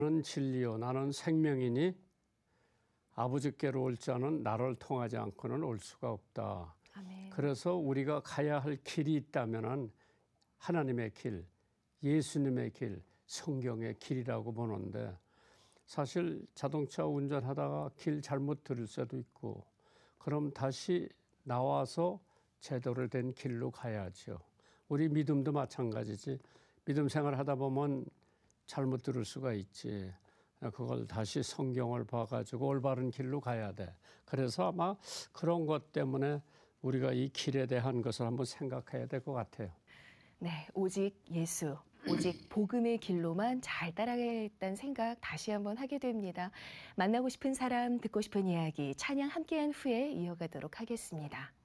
나는 진리요 나는 생명이니 아버지께로 올 자는 나를 통하지 않고는 올 수가 없다. 아멘. 그래서 우리가 가야 할 길이 있다면은 하나님의 길, 예수님의 길, 성경의 길이라고 보는데 사실 자동차 운전하다가 길 잘못 들을 수도 있고 그럼 다시 나와서 제대로 된 길로 가야죠. 우리 믿음도 마찬가지지. 믿음 생활 하다 보면 잘못 들을 수가 있지. 그걸 다시 성경을 봐가지고 올바른 길로 가야 돼. 그래서 아마 그런 것 때문에 우리가 이 길에 대한 것을 한번 생각해야 될 것 같아요. 네, 오직 예수, 오직 복음의 길로만 잘 따라가야겠다는 생각 다시 한번 하게 됩니다. 만나고 싶은 사람, 듣고 싶은 이야기, 찬양 함께한 후에 이어가도록 하겠습니다.